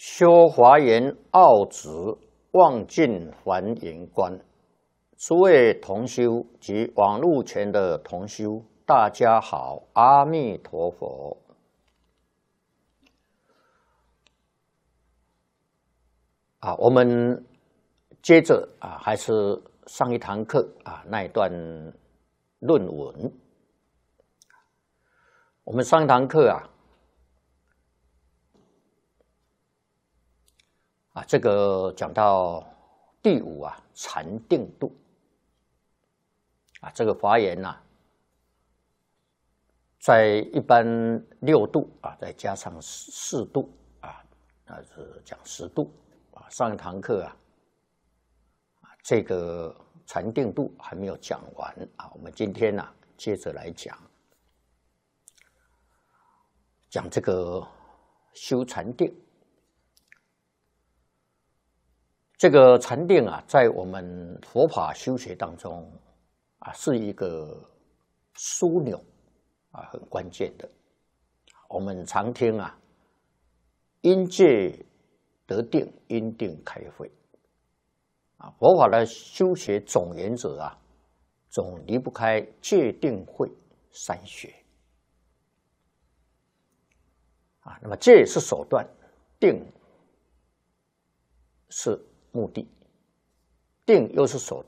修华严奥旨，望尽还原观。诸位同修及网络前的同修，大家好，阿弥陀佛。我们接着还是上一堂课那一段论文。我们上一堂课这个讲到第五禅定度这个华严在一般6度再加上4度那是讲10度上一堂课这个禅定度还没有讲完我们今天接着来讲这个修禅定。这个禅定在我们佛法修学当中是一个枢纽很关键的。我们常听因戒得定，因定开慧佛法的修学总原则总离不开戒定慧三学那么戒是手段，定是目的，定又是手